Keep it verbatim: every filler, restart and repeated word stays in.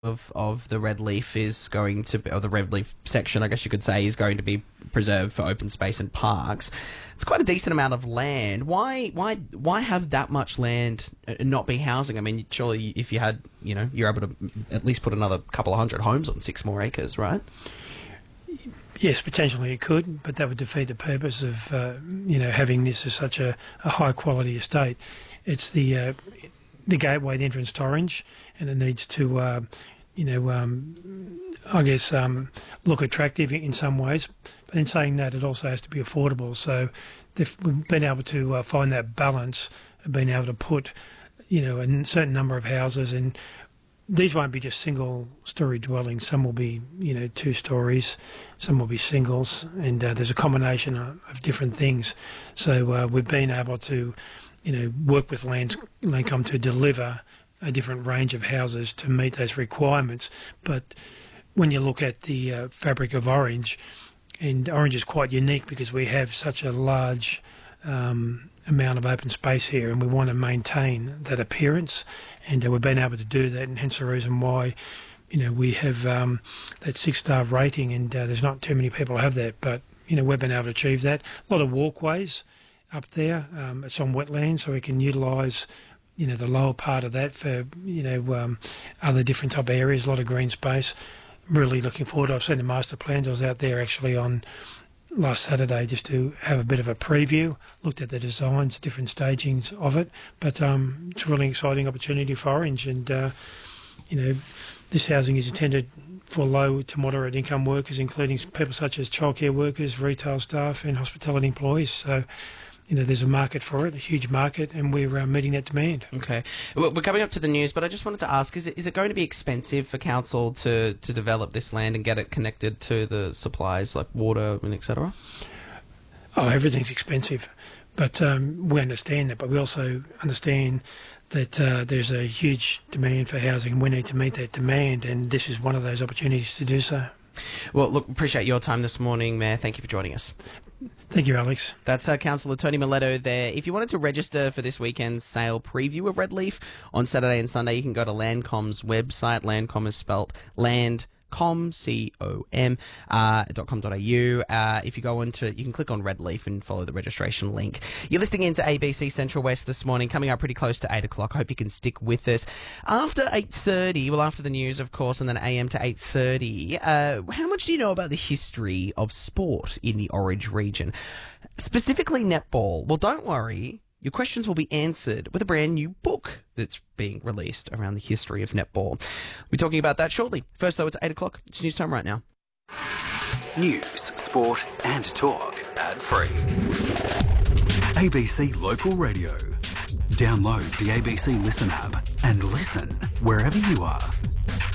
of of the Red Leaf is going to be, or the Red Leaf section, I guess you could say, is going to be preserved for open space and parks. It's quite a decent amount of land. Why why why have that much land and not be housing? I mean, surely if you had, you know, you're able to at least put another couple of hundred homes on six more acres, right? Yes, potentially it could, but that would defeat the purpose of uh, you know, having this as such a, a high quality estate. It's the uh, the gateway, the entrance to Orange, and it needs to uh, you know um, I guess um, look attractive in some ways. But in saying that, it also has to be affordable. So they've been able to uh, find that balance of being able to put, you know, a certain number of houses, and these won't be just single-storey dwellings. Some will be, you know, two stories. Some will be singles, and uh, there's a combination of, of different things. So uh, we've been able to, you know, work with Land, Landcom to deliver a different range of houses to meet those requirements. But when you look at the uh, fabric of Orange, and Orange is quite unique because we have such a large um, amount of open space here, and we want to maintain that appearance, and uh, we've been able to do that, and hence the reason why, you know, we have um, that six-star rating, and uh, there's not too many people who have that, but, you know, we've been able to achieve that. A lot of walkways up there. Um, it's on wetland, so we can utilise, you know, the lower part of that for, you know, um, other different type of areas, a lot of green space. Really looking forward to it. I've seen the master plans. I was out there actually on last Saturday just to have a bit of a preview, looked at the designs, different stagings of it, but um, it's a really exciting opportunity for Orange, and uh, you know, this housing is intended for low to moderate income workers, including people such as childcare workers, retail staff and hospitality employees. So, you know, there's a market for it, a huge market, and we're uh, meeting that demand. Okay. Well, we're coming up to the news, but I just wanted to ask, is it, is it going to be expensive for council to, to develop this land and get it connected to the supplies like water and et cetera? Oh, everything's expensive, but um, we understand that, but we also understand that uh, there's a huge demand for housing, and we need to meet that demand, and this is one of those opportunities to do so. Well, look, appreciate your time this morning, Mayor. Thank you for joining us. Thank you, Alex. That's uh, Councillor Tony Miletto there. If you wanted to register for this weekend's sale preview of Red Leaf on Saturday and Sunday, you can go to Landcom's website. Landcom is spelt land. Com, C O M, uh, .com.au. Uh, if you go into, you can click on Red Leaf and follow the registration link. You're listening into A B C Central West this morning, coming up pretty close to eight o'clock. I hope you can stick with us. After eight thirty, well, after the news, of course, and then A M to eight thirty, uh, how much do you know about the history of sport in the Orange region? Specifically netball. Well, don't worry. Your questions will be answered with a brand new book that's being released around the history of netball. We're talking about that shortly. First, though, it's eight o'clock. It's news time right now. News, sport and talk. Ad-free. A B C Local Radio. Download the A B C Listen app and listen wherever you are.